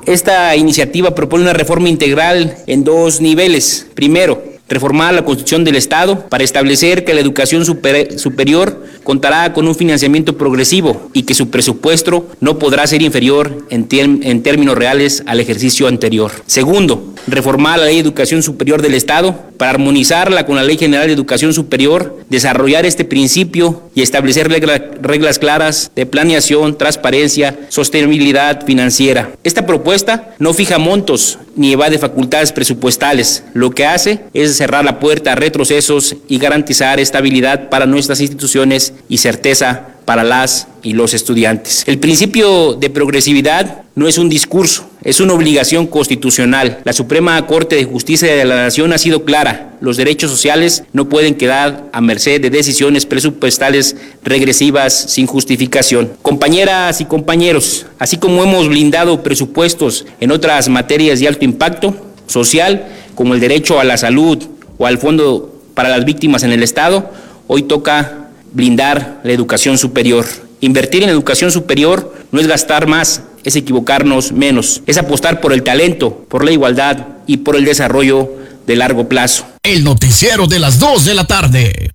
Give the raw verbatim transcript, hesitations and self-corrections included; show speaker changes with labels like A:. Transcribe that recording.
A: Esta iniciativa propone una reforma integral en dos niveles. Primero, reformar la Constitución del Estado para establecer que la educación super, superior contará con un financiamiento progresivo y que su presupuesto no podrá ser inferior en, term, en términos reales al ejercicio anterior. Segundo, reformar la Ley de Educación Superior del Estado para armonizarla con la Ley General de Educación Superior, desarrollar este principio y establecer regla, reglas claras de planeación, transparencia, sostenibilidad financiera. Esta propuesta no fija montos ni evade facultades presupuestales. Lo que hace es cerrar la puerta a retrocesos y garantizar estabilidad para nuestras instituciones y certeza para las y los estudiantes. El principio de progresividad no es un discurso, es una obligación constitucional. La Suprema Corte de Justicia de la Nación ha sido clara: los derechos sociales no pueden quedar a merced de decisiones presupuestales regresivas sin justificación. Compañeras y compañeros, así como hemos blindado presupuestos en otras materias de alto impacto social, como el derecho a la salud o al Fondo para las Víctimas en el Estado, hoy toca blindar la educación superior. Invertir en educación superior no es gastar más, es equivocarnos menos, es apostar por el talento, por la igualdad y por el desarrollo de largo plazo.
B: El noticiero de las dos de la tarde.